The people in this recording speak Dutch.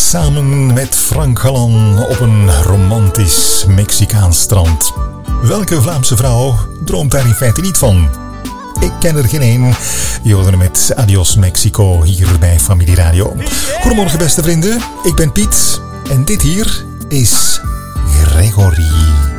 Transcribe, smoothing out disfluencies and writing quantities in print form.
samen met Frank Galan op een romantisch Mexicaans strand. Welke Vlaamse vrouw droomt daar in feite niet van? Ik ken er geen één. Je hoorde met Adios Mexico hier bij Familie Radio. Goedemorgen beste vrienden, ik ben Piet en dit hier is Gregory.